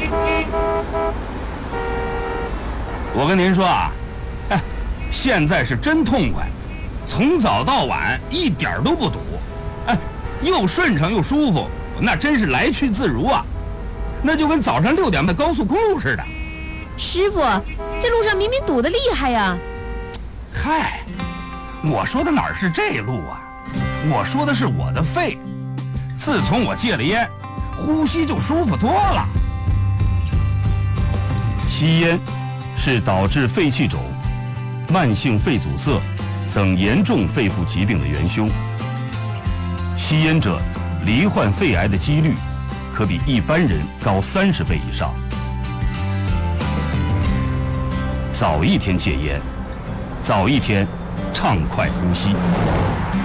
我跟您说啊，现在是真痛快，从早到晚一点都不堵，又顺畅又舒服，那真是来去自如啊，那就跟早上6点的高速公路似的。 师傅，这路上明明堵得厉害呀。 嗨，我说的哪是这路啊，我说的是我的肺，自从我戒了烟，呼吸就舒服多了。 吸烟是导致肺气肿、慢性肺阻塞等严重肺部疾病的元凶。吸烟者罹患肺癌的几率可比一般人高30倍以上。早一天戒烟，早一天畅快呼吸。